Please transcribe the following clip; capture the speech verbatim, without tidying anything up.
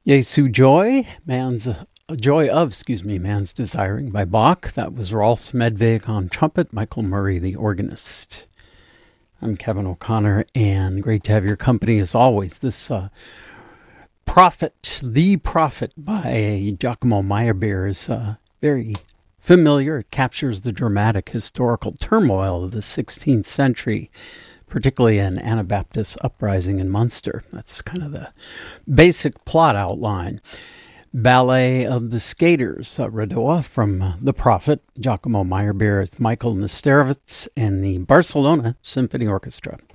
Jesu Joy, Man's uh, Joy of, excuse me, Man's Desiring by Bach. That was Rolf Smedvig on trumpet, Michael Murray, the organist. I'm Kevin O'Connor, and great to have your company as always. This uh, Prophet, The Prophet by Giacomo Meyerbeer is uh, very familiar. It captures the dramatic historical turmoil of the sixteenth century, particularly an Anabaptist uprising in Munster. That's kind of the basic plot outline. Ballet of the Skaters, uh, Radoa from uh, The Prophet. Giacomo Meyerbeer is Michael Nesterowitz and the Barcelona Symphony Orchestra.